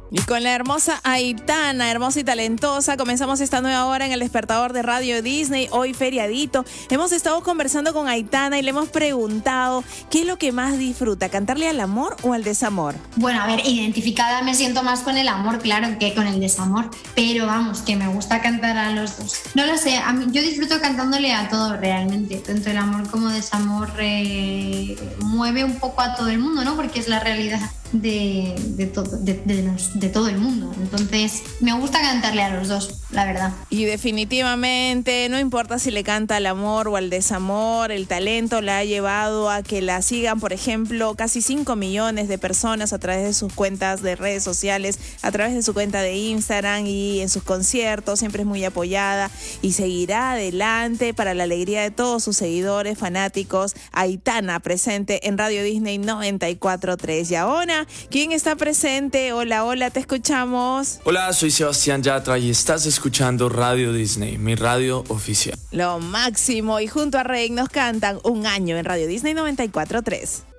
Y con la hermosa Aitana, hermosa y talentosa, comenzamos esta nueva hora en el despertador de Radio Disney, hoy feriadito. Hemos estado conversando con Aitana y le hemos preguntado qué es lo que más disfruta, ¿cantarle al amor o al desamor? Bueno, a ver, identificada me siento más con el amor, claro, que con el desamor, pero vamos, que me gusta cantar a los dos. No lo sé, yo disfruto cantándole a todo realmente, tanto el amor como desamor mueve un poco a todo el mundo, ¿no? Porque es la realidad de todo el mundo. Entonces, me gusta cantarle a los dos, la verdad. Y definitivamente, no importa si le canta al amor o al desamor, el talento la ha llevado a que la sigan, por ejemplo, casi 5 millones de personas a través de sus cuentas de redes sociales, a través de su cuenta de Instagram y en sus conciertos. Siempre es muy apoyada y seguirá adelante para la alegría de todos sus seguidores, fanáticos. Aitana, presente en Radio Disney 94.3. Y ahora, ¿quién está presente? Hola, hola, te escuchamos. Hola, soy Sebastián Yatra y estás escuchando Radio Disney, mi radio oficial. Lo máximo, y junto a Rey nos cantan Un Año en Radio Disney 94.3.